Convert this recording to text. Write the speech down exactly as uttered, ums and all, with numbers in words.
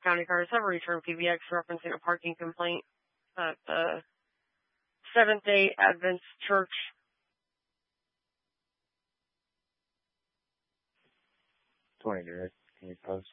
county cars have returned P B X referencing a parking complaint at the Seventh-day Adventist Church. twenty direct. Can you post?